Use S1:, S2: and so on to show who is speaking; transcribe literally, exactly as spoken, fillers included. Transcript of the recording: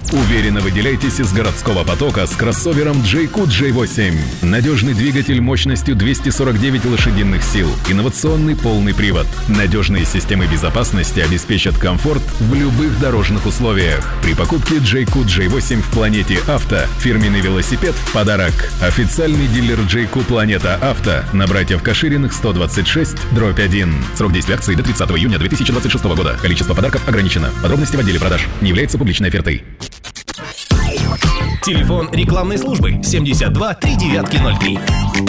S1: Уверенно выделяйтесь из городского потока с кроссовером джей кью джей восемь. Надежный двигатель мощностью двести сорок девять лошадиных сил. Инновационный полный привод. Надежные системы безопасности обеспечат комфорт в любых дорожных условиях. При покупке джей кью джей восемь в Планете Авто фирменный велосипед в подарок. Официальный дилер джей кью Планета Авто на Братьев Кашириных сто двадцать шесть дробь один. Срок действия акции до тридцатого июня две тысячи двадцать шестого года. Количество подарков ограничено. Подробности в отделе продаж. Не является публичной офертой.
S2: Телефон рекламной службы семьдесят два три девятки ноль три.